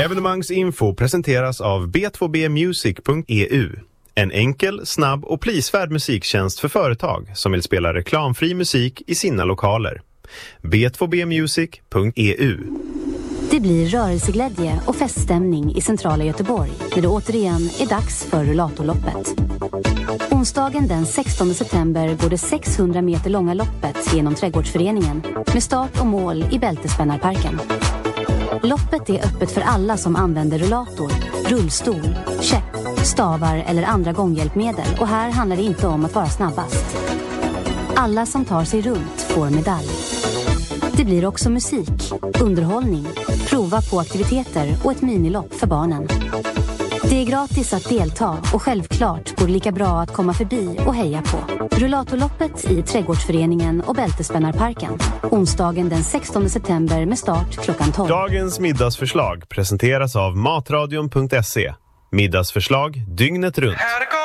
Evenemangsinfo presenteras av b2bmusic.eu. En enkel, snabb och prisvärd musiktjänst för företag som vill spela reklamfri musik i sina lokaler. b2bmusic.eu. Det blir rörelseglädje och feststämning i centrala Göteborg när det återigen är dags för rullatorloppet. Onsdagen den 16 september går det 600 meter långa loppet genom Trädgårdsföreningen med start och mål i Bältespännarparken. Loppet är öppet för alla som använder rullator, rullstol, käpp, stavar eller andra gånghjälpmedel, och här handlar det inte om att vara snabbast. Alla som tar sig runt får medalj. Det blir också musik, underhållning, prova på aktiviteter och ett minilopp för barnen. Det är gratis att delta och självklart går det lika bra att komma förbi och heja på. Rullatorloppet i Trädgårdsföreningen och Bältespännarparken. Onsdagen den 16 september med start klockan 12. Dagens middagsförslag presenteras av matradion.se. Middagsförslag dygnet runt.